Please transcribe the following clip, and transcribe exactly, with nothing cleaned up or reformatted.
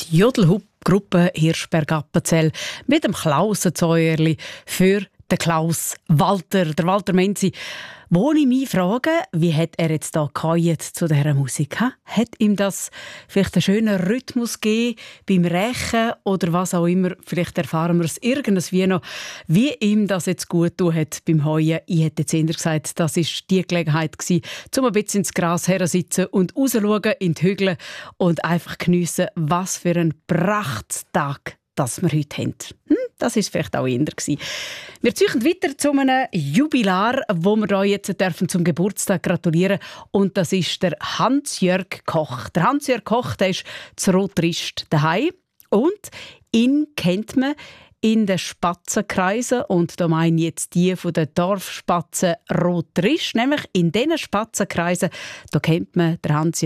die Jodelgruppe Hirschberg-Appenzell mit dem Klausenzäuerli für den Klaus Walter, der Walter Menzi. Wo ich mich frage, wie hat er jetzt da gehalten zu dieser Musik? Ha? Hat ihm das vielleicht einen schönen Rhythmus gegeben beim Rächen oder was auch immer? Vielleicht erfahren wir es irgendwie noch, wie ihm das jetzt gut tun hat beim Heuen. Ich hätte jetzt eher gesagt, das war die Gelegenheit gewesen, um ein bisschen ins Gras hersitzen und rausschauen in die Hügel und einfach geniessen, was für ein Prachttag das wir heute haben. Hm, das war vielleicht auch eher gewesen. Wir ziehen weiter zu einem Jubilar, wo wir hier jetzt dürfen zum Geburtstag gratulieren. Und das ist der Hans-Jörg Koch. Der Hans-Jörg Koch, der ist zu Rotrist daheim. Und ihn kennt man in den Spatzenkreisen. Und da meine ich jetzt die von den Dorfspatzen Rotrist. Nämlich in diesen Spatzenkreisen, da kennt man den Hans-Jörg